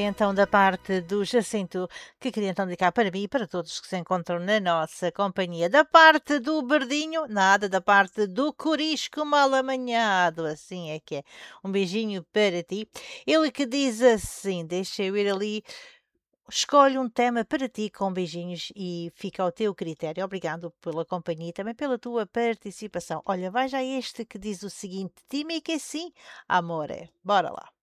então da parte do Jacinto, que queria então dedicar para mim e para todos que se encontram na nossa companhia. Da parte do Berdinho, nada, da parte do Corisco mal amanhado, assim é que é. Um beijinho para ti. Ele que diz assim, deixa eu ir ali. Escolhe um tema para ti com beijinhos e fica ao teu critério. Obrigado pela companhia e também pela tua participação. Olha, vai já este que diz o seguinte: time que sim, amore. Bora lá.